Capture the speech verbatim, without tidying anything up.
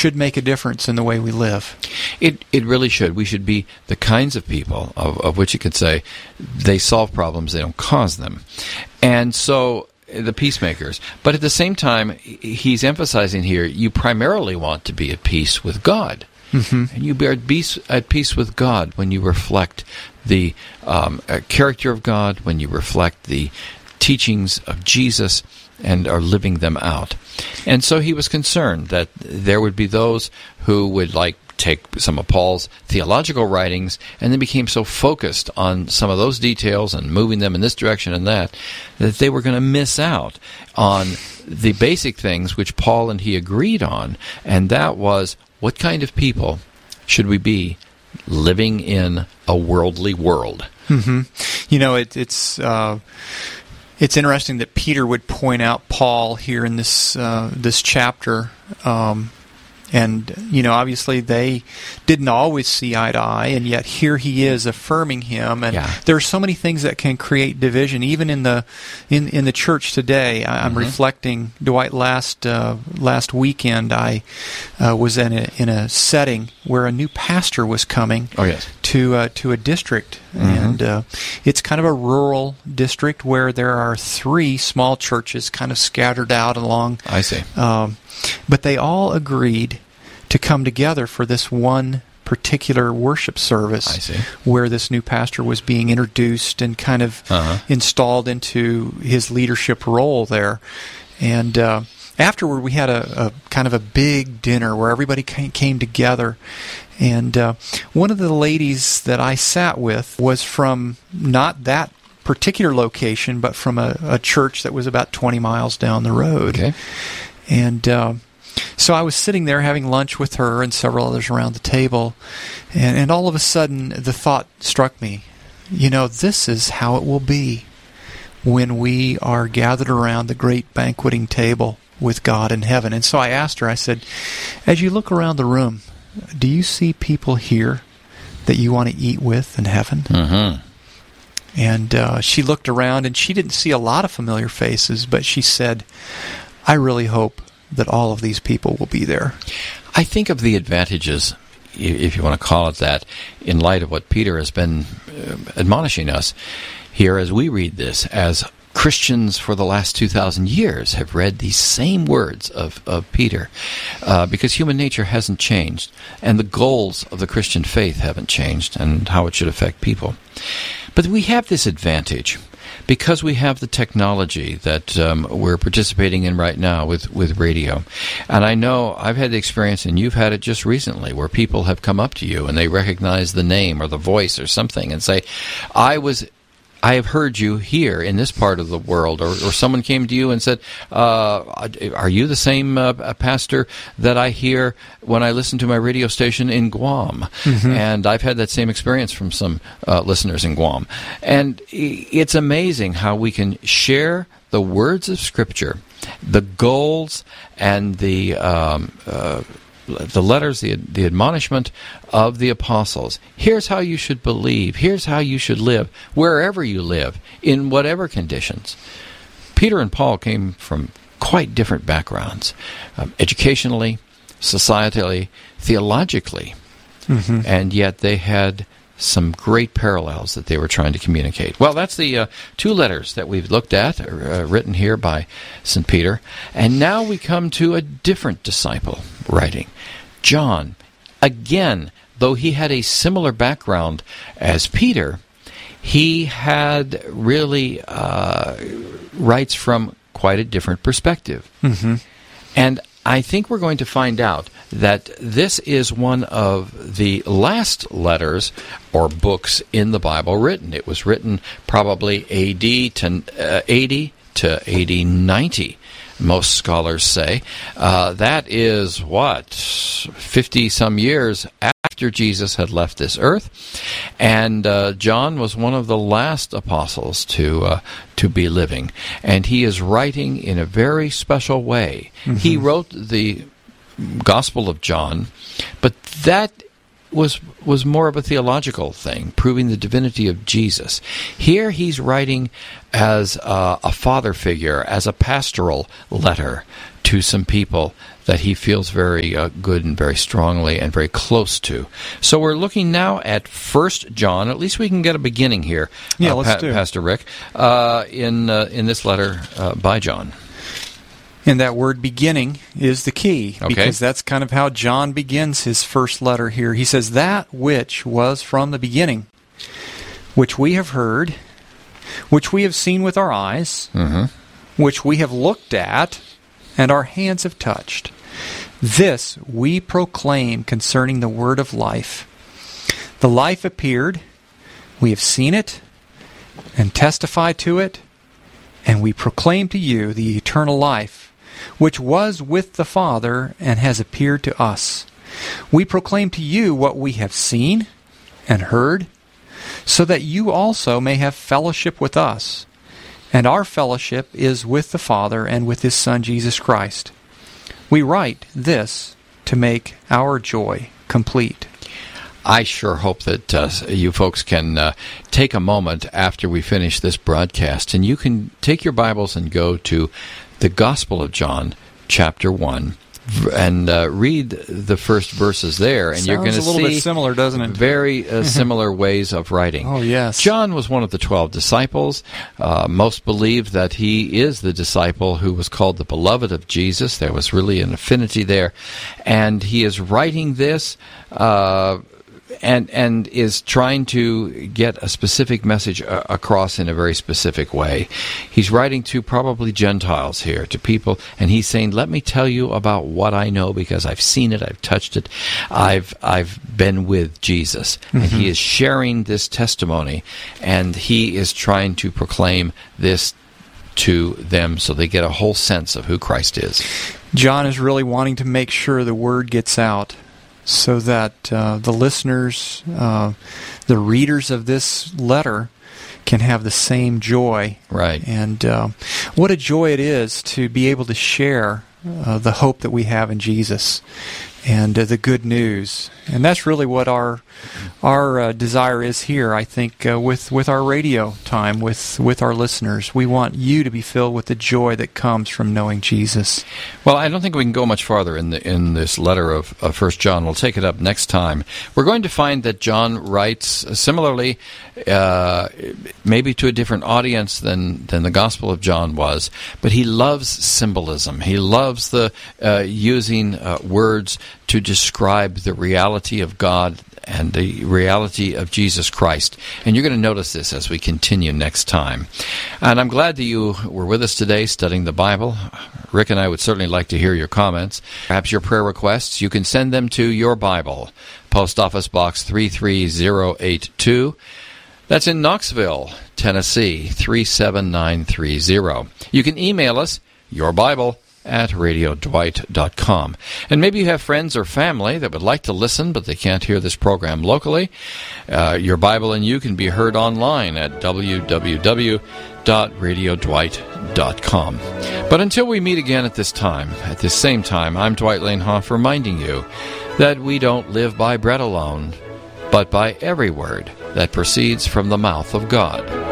should make a difference in the way we live. It it really should. We should be the kinds of people of, of which you could say they solve problems, they don't cause them. And so the peacemakers. But at the same time, he's emphasizing here, you primarily want to be at peace with God. Mm-hmm. And you be at peace, at peace with God when you reflect the um, character of God, when you reflect the teachings of Jesus and are living them out. And so he was concerned that there would be those who would like take some of Paul's theological writings and then became so focused on some of those details and moving them in this direction and that, that they were going to miss out on the basic things which Paul and he agreed on, and that was, what kind of people should we be living in a worldly world? Mm-hmm. You know, it, it's... Uh It's interesting that Peter would point out Paul here in this uh, this chapter, um, and you know, obviously they didn't always see eye to eye, and yet here he is affirming him. And yeah. there are so many things that can create division, even in the in in the church today. I, I'm mm-hmm. reflecting, Dwight. Last uh, last weekend, I uh, was in a in a setting where a new pastor was coming. Oh yes. To uh, to a district, mm-hmm. and uh, it's kind of a rural district where there are three small churches kind of scattered out along. I see. Um, but they all agreed to come together for this one particular worship service. I see. Where this new pastor was being introduced and kind of uh-huh. installed into his leadership role there, and. Uh, Afterward, we had a, a kind of a big dinner where everybody came, came together, and uh, one of the ladies that I sat with was from not that particular location, but from a, a church that was about twenty miles down the road. Okay. And uh, so I was sitting there having lunch with her and several others around the table, and, and all of a sudden the thought struck me, you know, this is how it will be when we are gathered around the great banqueting table with God in heaven. And so I asked her, I said, as you look around the room, do you see people here that you want to eat with in heaven? Mm-hmm. And uh, she looked around, and she didn't see a lot of familiar faces, but she said, I really hope that all of these people will be there. I think of the advantages, if you want to call it that, in light of what Peter has been admonishing us here as we read this, as Christians for the last two thousand years have read these same words of, of Peter, uh, because human nature hasn't changed, and the goals of the Christian faith haven't changed, and how it should affect people. But we have this advantage, because we have the technology that um, we're participating in right now with, with radio. And I know I've had the experience, and you've had it just recently, where people have come up to you, and they recognize the name or the voice or something, and say, I was... I have heard you here in this part of the world, or, or someone came to you and said, uh, are you the same uh, pastor that I hear when I listen to my radio station in Guam? Mm-hmm. And I've had that same experience from some uh, listeners in Guam. And it's amazing how we can share the words of Scripture, the goals and the um, uh, the letters, the the admonishment of the apostles. Here's how you should believe. Here's how you should live, wherever you live, in whatever conditions. Peter and Paul came from quite different backgrounds, um, educationally, societally, theologically, mm-hmm. and yet they had some great parallels that they were trying to communicate. Well, that's the uh, two letters that we've looked at, uh, written here by Saint Peter. And now we come to a different disciple writing, John. Again, though he had a similar background as Peter, he had really uh, writes from quite a different perspective. Mm-hmm. And I think we're going to find out that this is one of the last letters or books in the Bible written. It was written probably A D to uh, eighty to A D ninety, most scholars say. Uh, that is, what, fifty-some years after Jesus had left this earth. And uh, John was one of the last apostles to uh, to be living. And he is writing in a very special way. Mm-hmm. He wrote the Gospel of John, but that was was more of a theological thing, proving the divinity of Jesus. Here he's writing as a, a father figure, as a pastoral letter to some people that he feels very uh, good and very strongly and very close to. So we're looking now at First John. At least we can get a beginning here, yeah, uh, let's pa- do. Pastor Rick, uh, in uh, in this letter uh, by John. And that word beginning is the key, Okay. because that's kind of how John begins his first letter here. He says, that which was from the beginning, which we have heard, which we have seen with our eyes, Mm-hmm. which we have looked at, and our hands have touched. This we proclaim concerning the word of life. The life appeared, we have seen it, and testify to it, and we proclaim to you the eternal life, which was with the Father and has appeared to us. We proclaim to you what we have seen and heard, so that you also may have fellowship with us. And our fellowship is with the Father and with His Son, Jesus Christ. We write this to make our joy complete. I sure hope that uh, you folks can uh, take a moment after we finish this broadcast, and you can take your Bibles and go to the Gospel of John, chapter one, and uh, read the first verses there, and Sounds you're going to a little see bit similar, doesn't it? very uh, similar ways of writing. Oh, yes. John was one of the twelve disciples. Uh, most believe that he is the disciple who was called the beloved of Jesus. There was really an affinity there, and he is writing this Uh, And and is trying to get a specific message uh, across in a very specific way. He's writing to probably Gentiles here, to people, and he's saying, let me tell you about what I know, because I've seen it, I've touched it, I've I've been with Jesus. Mm-hmm. And he is sharing this testimony, and he is trying to proclaim this to them so they get a whole sense of who Christ is. John is really wanting to make sure the word gets out, so that uh, the listeners, uh, the readers of this letter, can have the same joy. Right. And uh, what a joy it is to be able to share uh, the hope that we have in Jesus and uh, the good news. And that's really what our our uh, desire is here, I think, uh, with, with our radio time, with, with our listeners. We want you to be filled with the joy that comes from knowing Jesus. Well, I don't think we can go much farther in the in this letter of, of First John. We'll take it up next time. We're going to find that John writes similarly, uh, maybe to a different audience than, than the Gospel of John was, but he loves symbolism. He loves the uh, using uh, words to describe the reality of God and the reality of Jesus Christ. And you're going to notice this as we continue next time. And I'm glad that you were with us today studying the Bible. Rick and I would certainly like to hear your comments. Perhaps your prayer requests. You can send them to Your Bible, Post Office Box three three zero eight two. That's in Knoxville, Tennessee, three seven nine three zero. You can email us, Your Bible, at radio dwight dot com. And maybe you have friends or family that would like to listen, but they can't hear this program locally. Uh, Your Bible and you can be heard online at w w w dot radio dwight dot com. But until we meet again at this time, at this same time, I'm Dwight Lanehoff reminding you that we don't live by bread alone, but by every word that proceeds from the mouth of God.